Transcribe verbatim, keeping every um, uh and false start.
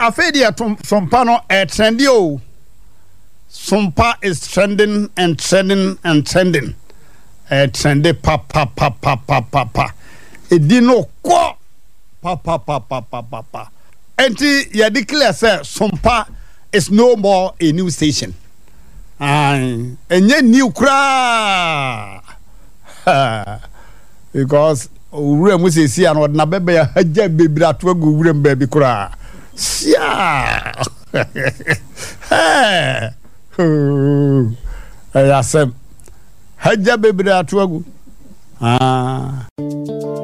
afedia sompa no e trendy o. Sompa is trending and trending and trending. Eh trendy pa pa pa pa pa pa pa. E di no ko pa pa pa pa pa pa pa. Enti ya declare say Sompa is no more a new station. Ai enye new kra. Because ure mu se si an na bebe ya haja bebira to agu ure mbabi kra. Sia. Eh. Ya sem haja bebira to agu. Ah.